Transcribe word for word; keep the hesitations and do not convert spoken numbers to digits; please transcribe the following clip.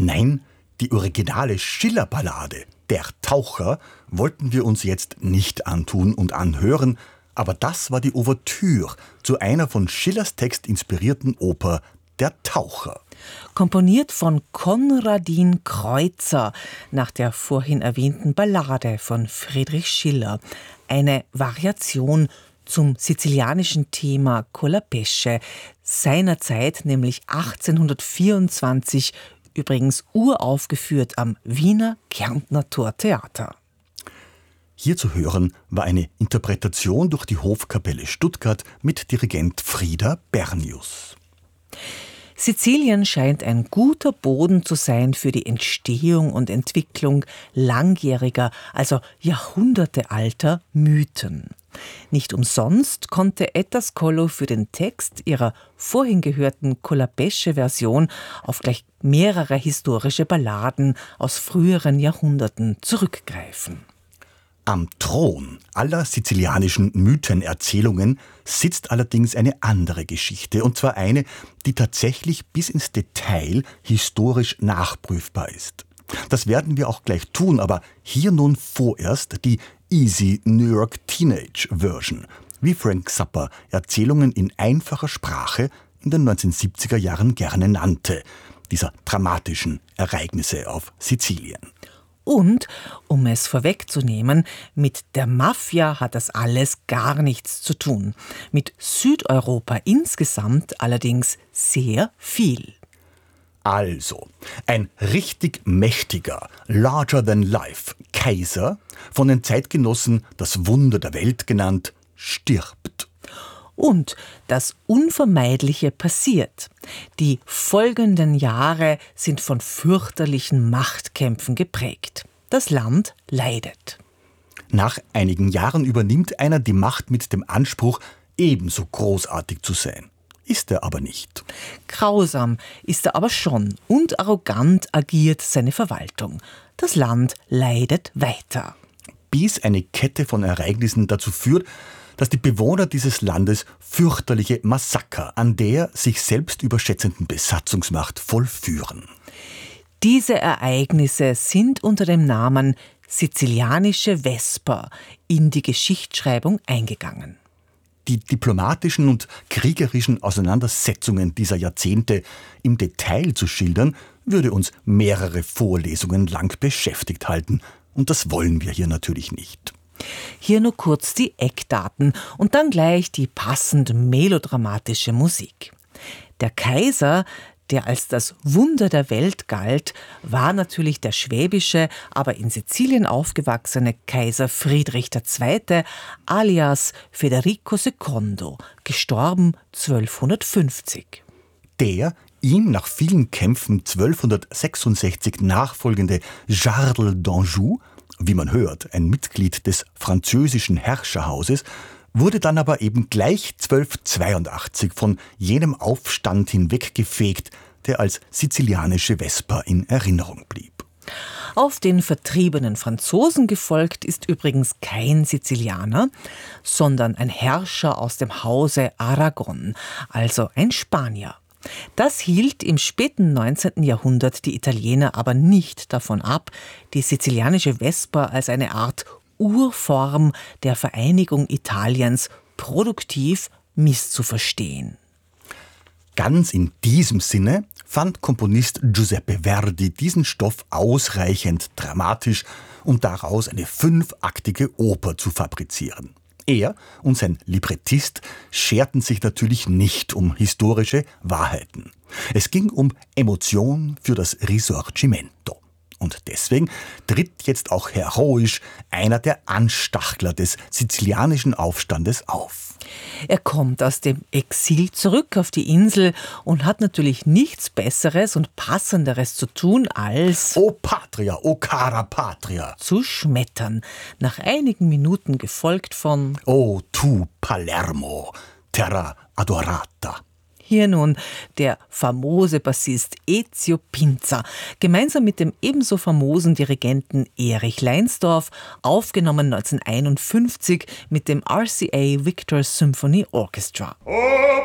Nein, die originale Schiller-Ballade Der Taucher wollten wir uns jetzt nicht antun und anhören, aber das war die Ouvertüre zu einer von Schillers Text inspirierten Oper Der Taucher. Komponiert von Konradin Kreutzer nach der vorhin erwähnten Ballade von Friedrich Schiller. Eine Variation zum sizilianischen Thema Colapesce, seinerzeit nämlich achtzehnhundertvierundzwanzig, übrigens uraufgeführt am Wiener Kärntner Tortheater. Hier zu hören war eine Interpretation durch die Hofkapelle Stuttgart mit Dirigent Frieder Bernius. Sizilien scheint ein guter Boden zu sein für die Entstehung und Entwicklung langjähriger, also jahrhundertealter Mythen. Nicht umsonst konnte Etta Scollo für den Text ihrer vorhin gehörten Colapesce-Version auf gleich mehrere historische Balladen aus früheren Jahrhunderten zurückgreifen. Am Thron aller sizilianischen Mythenerzählungen sitzt allerdings eine andere Geschichte, und zwar eine, die tatsächlich bis ins Detail historisch nachprüfbar ist. Das werden wir auch gleich tun, aber hier nun vorerst die Easy New York Teenage Version, wie Frank Zappa Erzählungen in einfacher Sprache in den neunzehnhundertsiebziger Jahren gerne nannte, dieser dramatischen Ereignisse auf Sizilien. Und, um es vorwegzunehmen, mit der Mafia hat das alles gar nichts zu tun. Mit Südeuropa insgesamt allerdings sehr viel. Also, ein richtig mächtiger, larger-than-life Kaiser, von den Zeitgenossen das Wunder der Welt genannt, stirbt. Und das Unvermeidliche passiert. Die folgenden Jahre sind von fürchterlichen Machtkämpfen geprägt. Das Land leidet. Nach einigen Jahren übernimmt einer die Macht mit dem Anspruch, ebenso großartig zu sein. Ist er aber nicht. Grausam ist er aber schon und arrogant agiert seine Verwaltung. Das Land leidet weiter. Bis eine Kette von Ereignissen dazu führt, dass die Bewohner dieses Landes fürchterliche Massaker an der sich selbst überschätzenden Besatzungsmacht vollführen. Diese Ereignisse sind unter dem Namen Sizilianische Vesper in die Geschichtsschreibung eingegangen. Die diplomatischen und kriegerischen Auseinandersetzungen dieser Jahrzehnte im Detail zu schildern, würde uns mehrere Vorlesungen lang beschäftigt halten. Und das wollen wir hier natürlich nicht. Hier nur kurz die Eckdaten und dann gleich die passend melodramatische Musik. Der Kaiser, der als das Wunder der Welt galt, war natürlich der schwäbische, aber in Sizilien aufgewachsene Kaiser Friedrich der Zweite, alias Federico Secondo, gestorben zwölfhundertfünfzig. Der ihm nach vielen Kämpfen zwölfhundertsechsundsechzig nachfolgende Jarl d'Anjou, wie man hört, ein Mitglied des französischen Herrscherhauses, wurde dann aber eben gleich zwölfhundertzweiundachtzig von jenem Aufstand hinweggefegt, der als sizilianische Vesper in Erinnerung blieb. Auf den vertriebenen Franzosen gefolgt ist übrigens kein Sizilianer, sondern ein Herrscher aus dem Hause Aragon, also ein Spanier. Das hielt im späten neunzehnten Jahrhundert die Italiener aber nicht davon ab, die sizilianische Vesper als eine Art Urform der Vereinigung Italiens produktiv misszuverstehen. Ganz in diesem Sinne fand Komponist Giuseppe Verdi diesen Stoff ausreichend dramatisch, um daraus eine fünfaktige Oper zu fabrizieren. Er und sein Librettist scherten sich natürlich nicht um historische Wahrheiten. Es ging um Emotion für das Risorgimento. Und deswegen tritt jetzt auch heroisch einer der Anstachler des sizilianischen Aufstandes auf. Er kommt aus dem Exil zurück auf die Insel und hat natürlich nichts Besseres und Passenderes zu tun, als O Patria, o cara Patria, zu schmettern. Nach einigen Minuten gefolgt von O tu Palermo, terra adorata. Hier nun der famose Bassist Ezio Pinza, gemeinsam mit dem ebenso famosen Dirigenten Erich Leinsdorf, aufgenommen neunzehnhunderteinundfünfzig mit dem R C A Victor Symphony Orchestra.